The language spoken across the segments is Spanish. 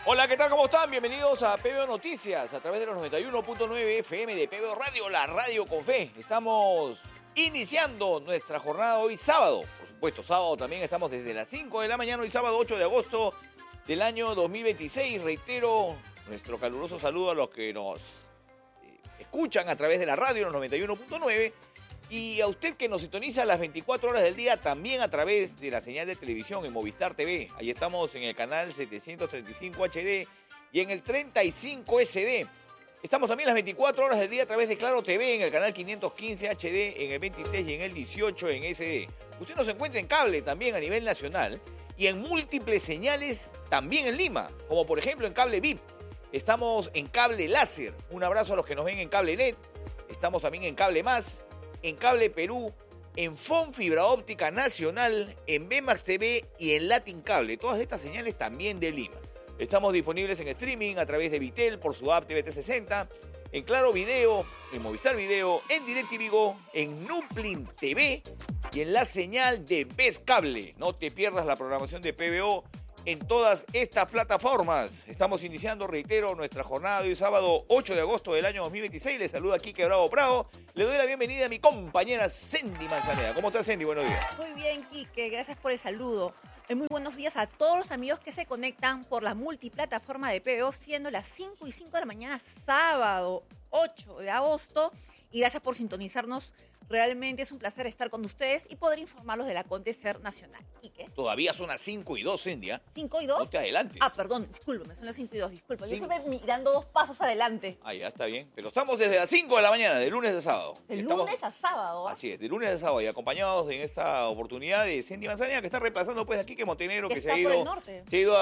Hola, ¿qué tal? ¿Cómo están? Bienvenidos a PBO Noticias a través de los 91.9 FM de PBO Radio, la radio con fe. Estamos iniciando nuestra jornada hoy sábado. Por supuesto, sábado también estamos desde las 5 de la mañana, hoy sábado 8 de agosto del año 2026. Reitero nuestro caluroso saludo a los que nos escuchan a través de la radio, los 91.9. Y a usted que nos sintoniza las 24 horas del día, también a través de la señal de televisión en Movistar TV. Ahí estamos en el canal 735 HD y en el 35 SD. Estamos también las 24 horas del día a través de Claro TV en el canal 515 HD, en el 23 y en el 18 en SD. Usted nos encuentra en cable también a nivel nacional y en múltiples señales también en Lima, como por ejemplo en cable VIP. Estamos en cable láser. Un abrazo a los que nos ven en cable net. Estamos también en cable más, en Cable Perú, en FON Fibra Óptica Nacional, en Bemax TV y en Latin Cable. Todas estas señales también de Lima. Estamos disponibles en streaming a través de Vitel por su app TV360, en Claro Video, en Movistar Video, en DirecTV, en Nuplin TV y en la señal de Best Cable. No te pierdas la programación de PBO en todas estas plataformas. Estamos iniciando, reitero, nuestra jornada de hoy sábado 8 de agosto del año 2026. Les saluda Quique Bravo Prado. Le doy la bienvenida a mi compañera Sendy Manzaneda. ¿Cómo estás, Sendy? Buenos días. Muy bien, Quique. Gracias por el saludo. Muy buenos días a todos los amigos que se conectan por la multiplataforma de PBO, siendo las 5 y 5 de la mañana, sábado 8 de agosto. Y gracias por sintonizarnos. Realmente es un placer estar con ustedes y poder informarlos del acontecer nacional. ¿Quique? Todavía son las 5 y 2, Sendy. ¿5 y 2? No te adelantes. Ah, perdón, discúlpeme, son las 5 y 2, disculpa. Yo siempre mirando 2 pasos adelante. Ah, ya está bien. Pero estamos desde las 5 de la mañana, de lunes a sábado. De lunes a sábado. Así es, de lunes a sábado. Y acompañados en esta oportunidad de Sendy Manzaneda, que está repasando pues aquí que Montenegro, que se ha ido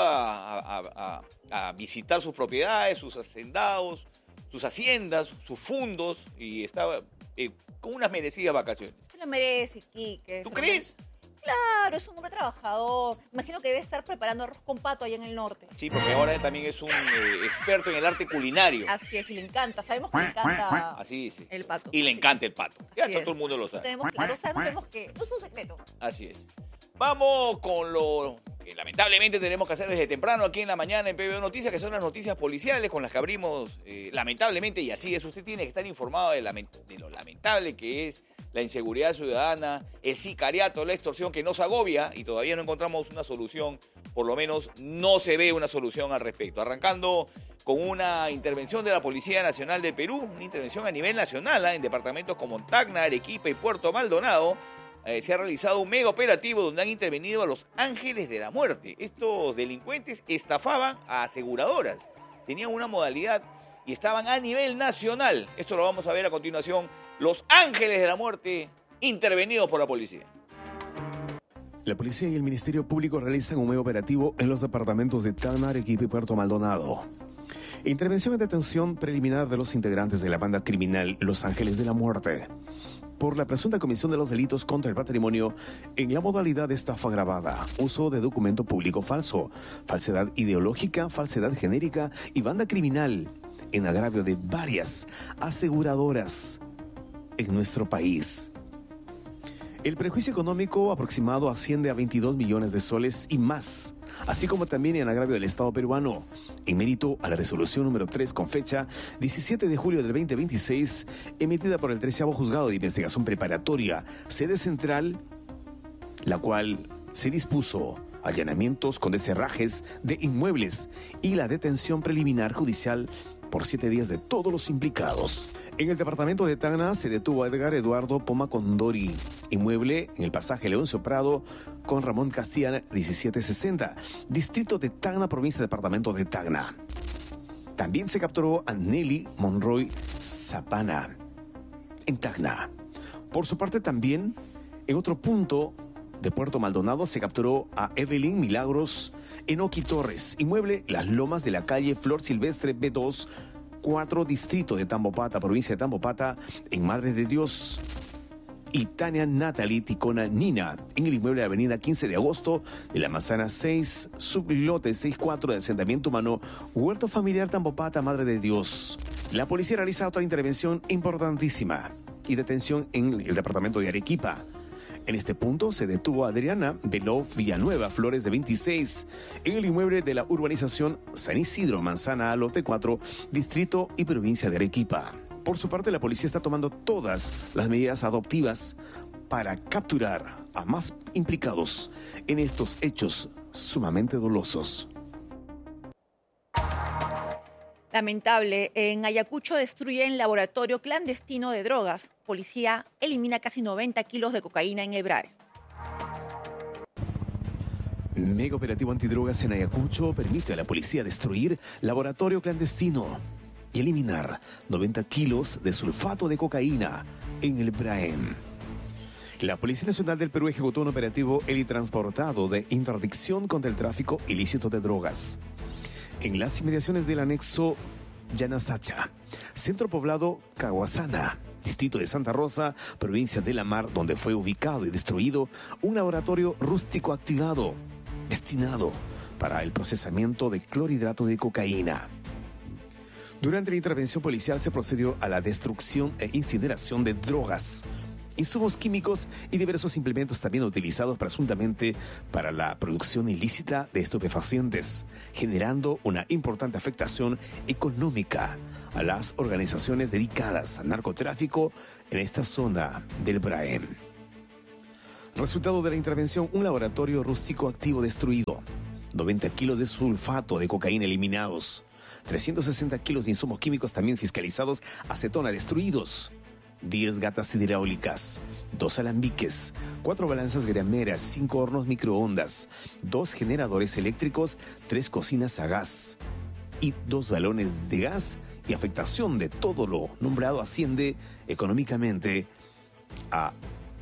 a visitar sus propiedades, sus hacendados, sus haciendas, sus fundos, y estaba con unas merecidas vacaciones. Se lo merece, Quique. ¿Tú crees? Claro, es un hombre trabajador. Imagino que debe estar preparando arroz con pato allá en el norte. Sí, porque ahora él también es un experto en el arte culinario. Así es, y le encanta. Sabemos que le encanta así dice. El pato. Y le encanta el pato. Ya todo el mundo lo sabe. Tenemos claro, o sea, no tenemos que... No es un secreto. Así es. Vamos con lo que lamentablemente tenemos que hacer desde temprano aquí en la mañana en PBO Noticias, que son las noticias policiales con las que abrimos, lamentablemente, y así es, usted tiene que estar informado de lo lamentable que es la inseguridad ciudadana, el sicariato, la extorsión que nos agobia y todavía no encontramos una solución, por lo menos no se ve una solución al respecto. Arrancando con una intervención de la Policía Nacional del Perú, una intervención a nivel nacional, en departamentos como Tacna, Arequipa y Puerto Maldonado. Se ha realizado un mega operativo donde han intervenido a los ángeles de la muerte. Estos delincuentes estafaban a aseguradoras, tenían una modalidad y estaban a nivel nacional. Esto lo vamos a ver a continuación. Los ángeles de la muerte intervenidos por la policía. La policía y el Ministerio Público realizan un mega operativo en los departamentos de Tacna, Arequipa y Puerto Maldonado. Intervención y detención preliminar de los integrantes de la banda criminal Los Ángeles de la Muerte por la presunta comisión de los delitos contra el patrimonio en la modalidad de estafa agravada, uso de documento público falso, falsedad ideológica, falsedad genérica y banda criminal en agravio de varias aseguradoras en nuestro país. El perjuicio económico aproximado asciende a 22 millones de soles y más, así como también en agravio del Estado peruano, en mérito a la resolución número 3 con fecha 17 de julio del 2026, emitida por el 13º Juzgado de Investigación Preparatoria, sede central, la cual se dispuso allanamientos con descerrajes de inmuebles y la detención preliminar judicial por 7 días de todos los implicados. En el departamento de Tacna se detuvo a Edgar Eduardo Poma Condori, inmueble en el pasaje Leoncio Prado con Ramón Castilla 1760, distrito de Tacna, provincia de departamento de Tacna. También se capturó a Nelly Monroy Zapana en Tacna. Por su parte también, en otro punto de Puerto Maldonado se capturó a Evelyn Milagros Enoqui Torres, inmueble Las Lomas de la calle Flor Silvestre B2, 4, distrito de Tambopata, provincia de Tambopata, en Madre de Dios. Y Tania Natalie Ticona Nina, en el inmueble de avenida 15 de agosto de la manzana 6, sublote 64 de asentamiento humano, Huerto Familiar Tambopata, Madre de Dios. La policía realiza otra intervención importantísima y detención en el departamento de Arequipa, En este punto se detuvo a Adriana Belov Villanueva Flores, de 26, en el inmueble de la urbanización San Isidro, Manzana, Lote 4, distrito y provincia de Arequipa. Por su parte, la policía está tomando todas las medidas adoptivas para capturar a más implicados en estos hechos sumamente dolosos. Lamentable, en Ayacucho destruyen laboratorio clandestino de drogas. Policía elimina casi 90 kilos de cocaína en Hebrare. Mega operativo antidrogas en Ayacucho permite a la policía destruir laboratorio clandestino y eliminar 90 kilos de sulfato de cocaína en el Braem. La Policía Nacional del Perú ejecutó un operativo helitransportado de interdicción contra el tráfico ilícito de drogas en las inmediaciones del anexo Yanasacha, centro poblado Caguasana, distrito de Santa Rosa, provincia de La Mar, donde fue ubicado y destruido un laboratorio rústico activado destinado para el procesamiento de clorhidrato de cocaína. Durante la intervención policial se procedió a la destrucción e incineración de drogas, insumos químicos y diversos implementos también utilizados presuntamente para la producción ilícita de estupefacientes, generando una importante afectación económica a las organizaciones dedicadas al narcotráfico en esta zona del Braem. Resultado de la intervención, un laboratorio rústico activo destruido, 90 kilos de sulfato de cocaína eliminados, 360 kilos de insumos químicos también fiscalizados, acetona destruidos, 10 gatas hidráulicas, 2 alambiques, 4 balanzas grameras, 5 hornos microondas, 2 generadores eléctricos, 3 cocinas a gas y 2 balones de gas, y afectación de todo lo nombrado asciende económicamente a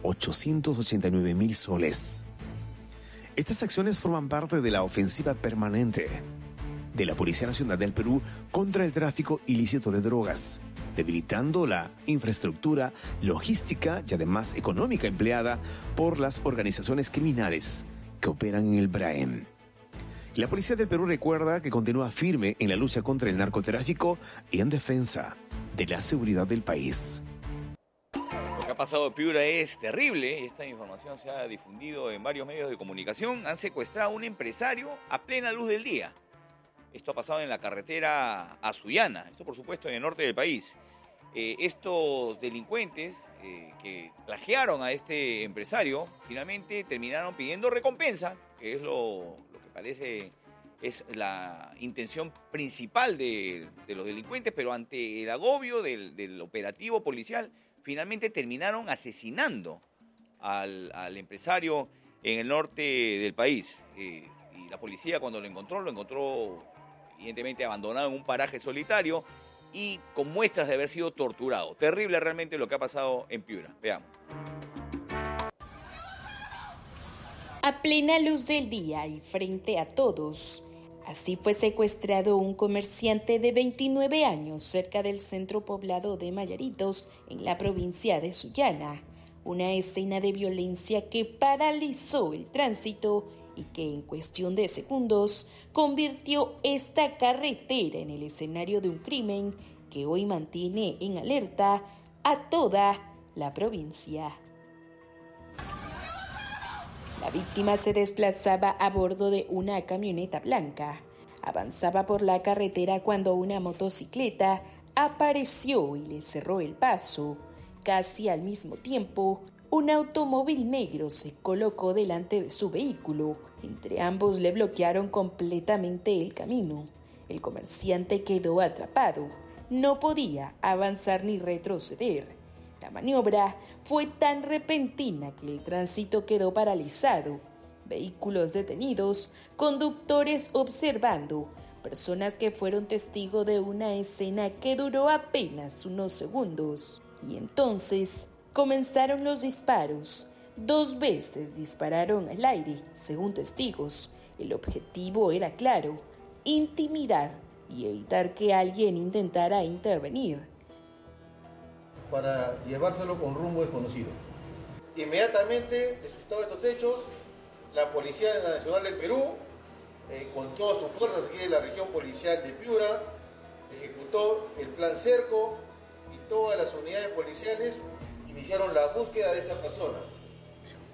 889.000 soles. Estas acciones forman parte de la ofensiva permanente de la Policía Nacional del Perú contra el tráfico ilícito de drogas, debilitando la infraestructura logística y además económica empleada por las organizaciones criminales que operan en el Braem. La Policía del Perú recuerda que continúa firme en la lucha contra el narcotráfico y en defensa de la seguridad del país. Lo que ha pasado en Piura es terrible. Esta información se ha difundido en varios medios de comunicación. Han secuestrado a un empresario a plena luz del día. Esto ha pasado en la carretera a Sullana, esto por supuesto en el norte del país. Estos delincuentes que plagiaron a este empresario finalmente terminaron pidiendo recompensa, que es lo que parece es la intención principal de los delincuentes, pero ante el agobio del operativo policial finalmente terminaron asesinando al empresario en el norte del país. Y la policía cuando lo encontró evidentemente abandonado en un paraje solitario y con muestras de haber sido torturado. Terrible realmente lo que ha pasado en Piura. Veamos. A plena luz del día y frente a todos, así fue secuestrado un comerciante de 29 años cerca del centro poblado de Mayaritos, en la provincia de Sullana. Una escena de violencia que paralizó el tránsito y que en cuestión de segundos convirtió esta carretera en el escenario de un crimen que hoy mantiene en alerta a toda la provincia. La víctima se desplazaba a bordo de una camioneta blanca. Avanzaba por la carretera cuando una motocicleta apareció y le cerró el paso. Casi al mismo tiempo, un automóvil negro se colocó delante de su vehículo. Entre ambos le bloquearon completamente el camino. El comerciante quedó atrapado. No podía avanzar ni retroceder. La maniobra fue tan repentina que el tránsito quedó paralizado. Vehículos detenidos, conductores observando, personas que fueron testigos de una escena que duró apenas unos segundos. Y entonces comenzaron los disparos. 2 veces dispararon al aire, según testigos. El objetivo era claro: intimidar y evitar que alguien intentara intervenir. Para llevárselo con rumbo desconocido. Inmediatamente, resultado de estos hechos, la Policía Nacional del Perú, con todas sus fuerzas aquí de la región policial de Piura, ejecutó el plan Cerco y todas las unidades policiales iniciaron la búsqueda de esta persona.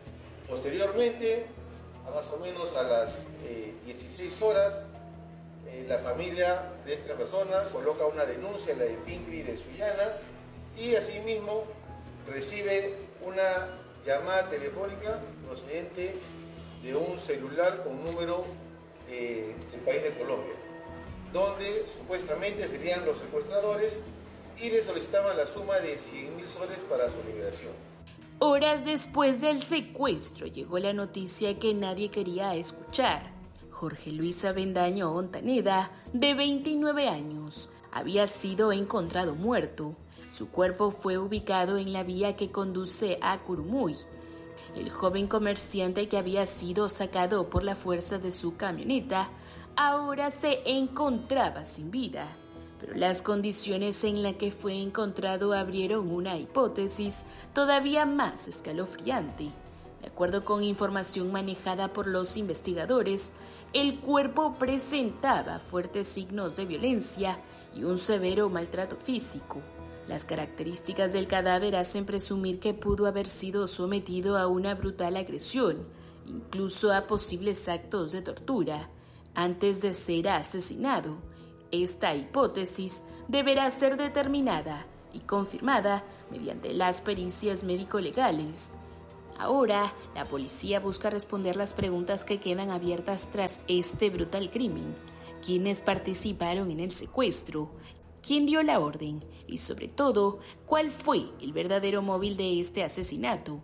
Posteriormente, a más o menos a las 16 horas, la familia de esta persona coloca una denuncia en la de Pincri de Sullana y asimismo recibe una llamada telefónica procedente de un celular con número del país de Colombia, donde supuestamente serían los secuestradores y le solicitaban la suma de 100.000 soles para su liberación. Horas después del secuestro llegó la noticia que nadie quería escuchar. Jorge Luis Avendaño Ontaneda, de 29 años, había sido encontrado muerto. Su cuerpo fue ubicado en la vía que conduce a Curumuy. El joven comerciante que había sido sacado por la fuerza de su camioneta ahora se encontraba sin vida, pero las condiciones en las que fue encontrado abrieron una hipótesis todavía más escalofriante. De acuerdo con información manejada por los investigadores, el cuerpo presentaba fuertes signos de violencia y un severo maltrato físico. Las características del cadáver hacen presumir que pudo haber sido sometido a una brutal agresión, incluso a posibles actos de tortura, antes de ser asesinado. Esta hipótesis deberá ser determinada y confirmada mediante las pericias médico-legales. Ahora, la policía busca responder las preguntas que quedan abiertas tras este brutal crimen. ¿Quiénes participaron en el secuestro? ¿Quién dio la orden? Y sobre todo, ¿cuál fue el verdadero móvil de este asesinato?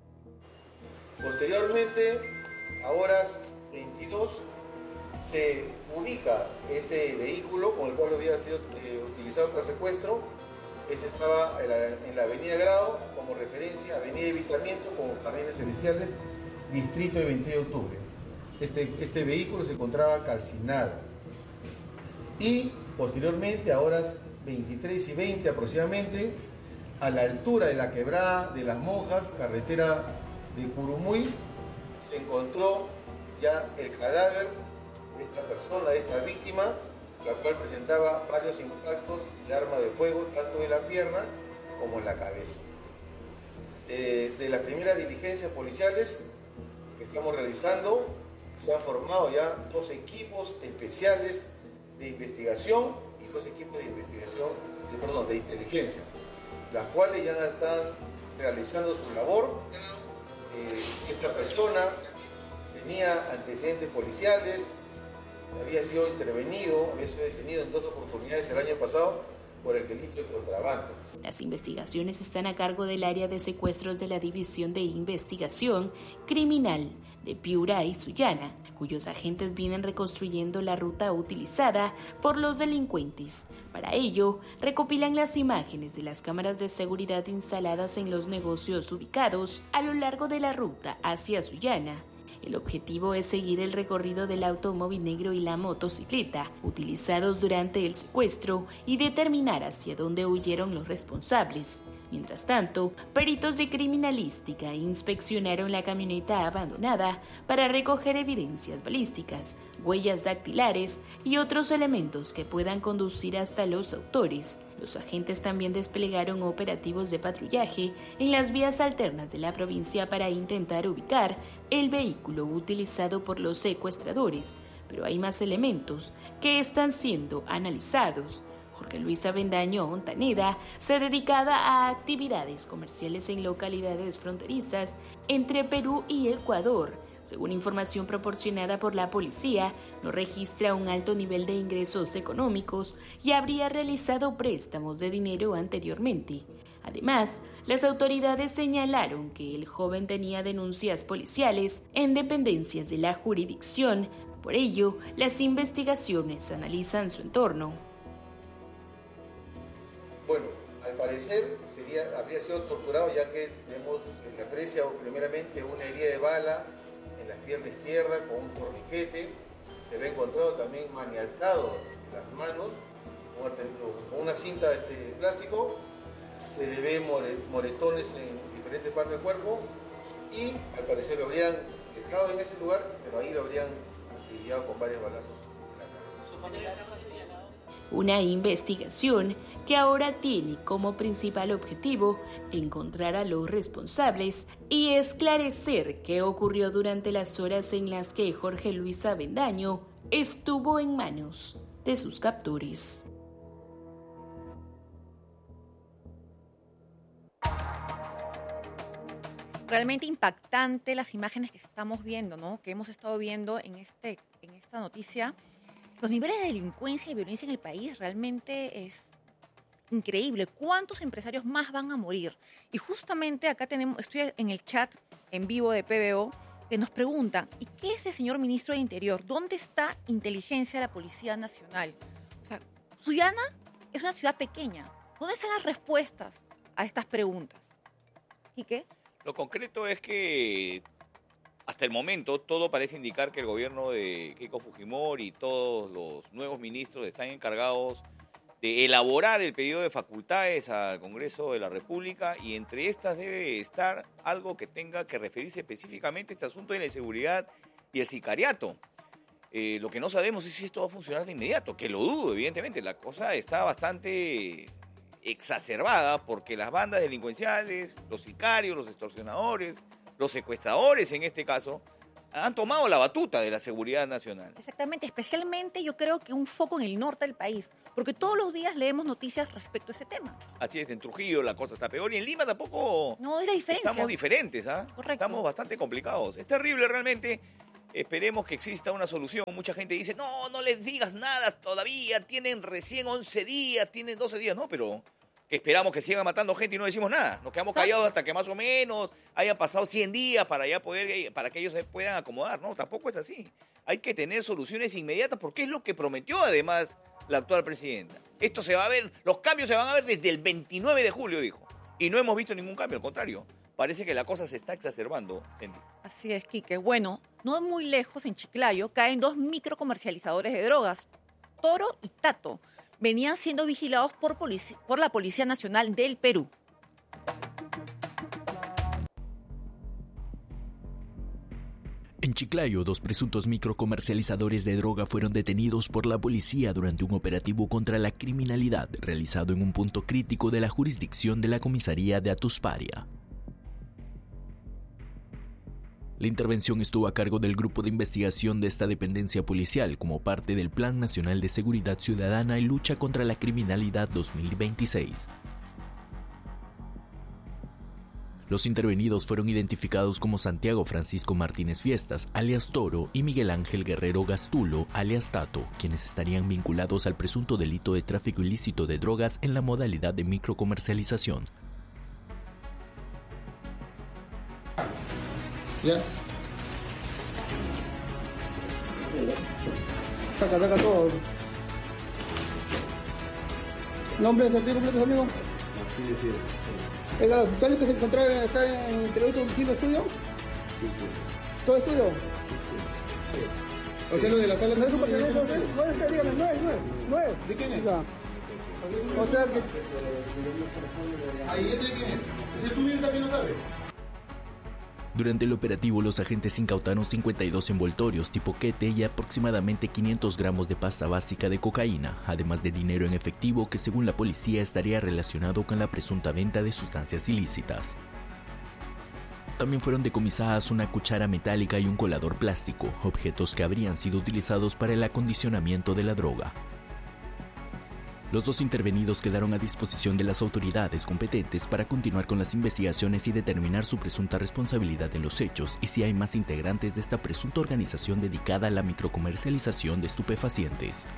Posteriormente, a horas 22, se ubica este vehículo con el cual había sido utilizado para secuestro. Ese estaba en la avenida Grado, como referencia, avenida Evitamiento con Jardines Celestiales, distrito de 26 de octubre. Este vehículo se encontraba calcinado. Y posteriormente, a horas 23:20 aproximadamente, a la altura de la quebrada de Las Monjas, carretera de Curumuy, se encontró ya el cadáver de esta persona, de esta víctima, la cual presentaba varios impactos de arma de fuego, tanto en la pierna como en la cabeza. De las primeras diligencias policiales que estamos realizando, se han formado ya 2 equipos especiales de investigación y 2 equipos de investigación, de inteligencia, las cuales ya están realizando su labor. Esta persona tenía antecedentes policiales, había sido detenido en 2 oportunidades el año pasado por el delito de contrabando. Las investigaciones están a cargo del área de secuestros de la División de Investigación Criminal de Piura y Sullana, cuyos agentes vienen reconstruyendo la ruta utilizada por los delincuentes. Para ello, recopilan las imágenes de las cámaras de seguridad instaladas en los negocios ubicados a lo largo de la ruta hacia Sullana. El objetivo es seguir el recorrido del automóvil negro y la motocicleta utilizados durante el secuestro y determinar hacia dónde huyeron los responsables. Mientras tanto, peritos de criminalística inspeccionaron la camioneta abandonada para recoger evidencias balísticas, huellas dactilares y otros elementos que puedan conducir hasta los autores. Los agentes también desplegaron operativos de patrullaje en las vías alternas de la provincia para intentar ubicar el vehículo utilizado por los secuestradores, pero hay más elementos que están siendo analizados. Jorge Luis Avendaño Ontaneda se dedicaba a actividades comerciales en localidades fronterizas entre Perú y Ecuador. Según información proporcionada por la policía, no registra un alto nivel de ingresos económicos y habría realizado préstamos de dinero anteriormente. Además, las autoridades señalaron que el joven tenía denuncias policiales en dependencias de la jurisdicción. Por ello, las investigaciones analizan su entorno. Bueno, al parecer habría sido torturado, ya que vemos en la aprecia primeramente una herida de bala en la pierna izquierda con un torniquete. Se le ha encontrado también maniatado las manos con una cinta de plástico. Se le ve moretones en diferentes partes del cuerpo y al parecer lo habrían dejado en ese lugar, pero ahí lo habrían acribillado con varios balazos en la cabeza. Una investigación que ahora tiene como principal objetivo encontrar a los responsables y esclarecer qué ocurrió durante las horas en las que Jorge Luis Avendaño estuvo en manos de sus captores. Realmente impactante las imágenes que estamos viendo, ¿no? Que hemos estado viendo en esta noticia. Los niveles de delincuencia y violencia en el país realmente es increíble. ¿Cuántos empresarios más van a morir? Y justamente acá estoy en el chat en vivo de PBO, que nos preguntan, ¿y qué es el señor ministro de Interior? ¿Dónde está inteligencia de la Policía Nacional? O sea, Sullana es una ciudad pequeña. ¿Dónde están las respuestas a estas preguntas? ¿Y qué? Lo concreto es que hasta el momento todo parece indicar que el gobierno de Keiko Fujimori y todos los nuevos ministros están encargados de elaborar el pedido de facultades al Congreso de la República, y entre estas debe estar algo que tenga que referirse específicamente a este asunto de la inseguridad y el sicariato. Lo que no sabemos es si esto va a funcionar de inmediato, que lo dudo, evidentemente. La cosa está bastante exacerbada porque las bandas delincuenciales, los sicarios, los extorsionadores, los secuestradores en este caso, han tomado la batuta de la seguridad nacional. Exactamente, especialmente yo creo que un foco en el norte del país, porque todos los días leemos noticias respecto a ese tema. Así es, en Trujillo la cosa está peor y en Lima tampoco. No es la diferencia. Estamos diferentes, ¿ah? Correcto. Estamos bastante complicados. Es terrible realmente. Esperemos que exista una solución. Mucha gente dice, no les digas nada todavía, tienen recién 11 días, tienen 12 días. No, pero que esperamos que sigan matando gente y no decimos nada. Nos quedamos callados hasta que más o menos hayan pasado 100 días para que ellos se puedan acomodar. No, tampoco es así. Hay que tener soluciones inmediatas porque es lo que prometió además la actual presidenta. Esto se va a ver, los cambios se van a ver desde el 29 de julio, dijo. Y no hemos visto ningún cambio, al contrario. Parece que la cosa se está exacerbando, Cindy. Así es, Quique. Bueno, no muy lejos, en Chiclayo, caen 2 microcomercializadores de drogas, Toro y Tato. Venían siendo vigilados por la Policía Nacional del Perú. En Chiclayo, 2 presuntos microcomercializadores de droga fueron detenidos por la policía durante un operativo contra la criminalidad realizado en un punto crítico de la jurisdicción de la comisaría de Atusparia. La intervención estuvo a cargo del Grupo de Investigación de esta dependencia policial como parte del Plan Nacional de Seguridad Ciudadana y Lucha contra la Criminalidad 2026. Los intervenidos fueron identificados como Santiago Francisco Martínez Fiestas, alias Toro, y Miguel Ángel Guerrero Gastulo, alias Tato, quienes estarían vinculados al presunto delito de tráfico ilícito de drogas en la modalidad de microcomercialización. ¿Ya? Saca todo. ¿Nombre de completo, amigo? ¿El oficial que se encontraba acá en Televiso Domicilio Estudio? ¿Todo estudio? O sea, lo de la sala de dígame, 9. ¿De quién es? O sea que... Ahí, ¿este de quién es? ¿Ese tú bien también lo sabes? Durante el operativo, los agentes incautaron 52 envoltorios tipo quete y aproximadamente 500 gramos de pasta básica de cocaína, además de dinero en efectivo que según la policía estaría relacionado con la presunta venta de sustancias ilícitas. También fueron decomisadas una cuchara metálica y un colador plástico, objetos que habrían sido utilizados para el acondicionamiento de la droga. Los 2 intervenidos quedaron a disposición de las autoridades competentes para continuar con las investigaciones y determinar su presunta responsabilidad en los hechos y si hay más integrantes de esta presunta organización dedicada a la microcomercialización de estupefacientes.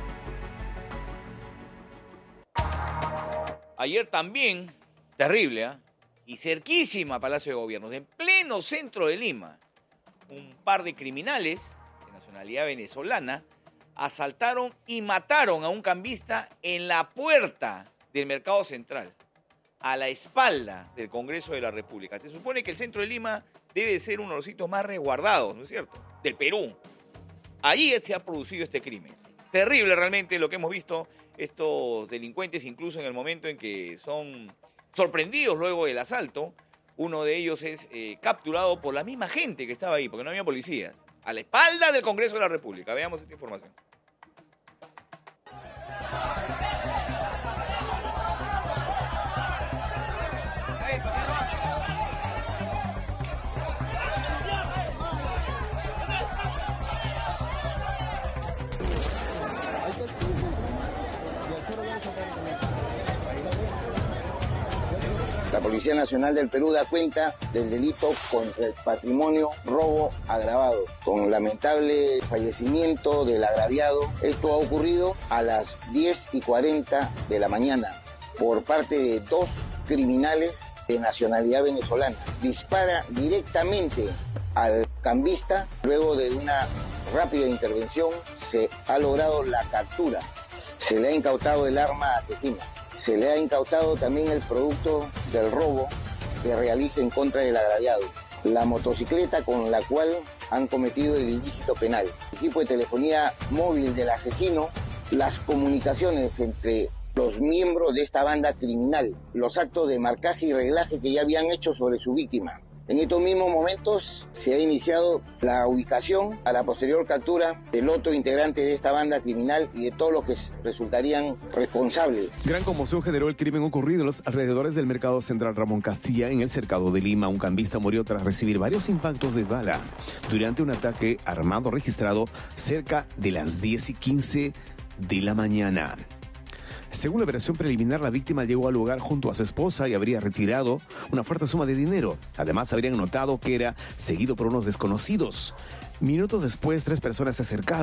Ayer también, terrible, y cerquísima a Palacio de Gobierno, en pleno centro de Lima, un par de criminales de nacionalidad venezolana asaltaron y mataron a un cambista en la puerta del Mercado Central, a la espalda del Congreso de la República. Se supone que el centro de Lima debe ser uno de los sitios más resguardados, ¿no es cierto?, del Perú. Allí se ha producido este crimen. Terrible realmente lo que hemos visto, estos delincuentes, incluso en el momento en que son sorprendidos luego del asalto. Uno de ellos es capturado por la misma gente que estaba ahí, porque no había policías, a la espalda del Congreso de la República. Veamos esta información. La Policía Nacional del Perú da cuenta del delito contra el patrimonio, robo agravado, con lamentable fallecimiento del agraviado. Esto ha ocurrido a las 10:40 de la mañana por parte de 2 criminales de nacionalidad venezolana. Dispara directamente al cambista. Luego de una rápida intervención se ha logrado la captura. Se le ha incautado el arma asesina. Se le ha incautado también el producto del robo que realiza en contra del agraviado, la motocicleta con la cual han cometido el ilícito penal, el equipo de telefonía móvil del asesino, las comunicaciones entre los miembros de esta banda criminal, los actos de marcaje y reglaje que ya habían hecho sobre su víctima. En estos mismos momentos se ha iniciado la ubicación a la posterior captura del otro integrante de esta banda criminal y de todos los que resultarían responsables. Gran conmoción generó el crimen ocurrido en los alrededores del Mercado Central Ramón Castilla, en el cercado de Lima. Un cambista murió tras recibir varios impactos de bala durante un ataque armado registrado cerca de las 10:15 de la mañana. Según la versión preliminar, la víctima llegó al lugar junto a su esposa y habría retirado una fuerte suma de dinero. Además, habrían notado que era seguido por unos desconocidos. Minutos después, 3 personas se acercaron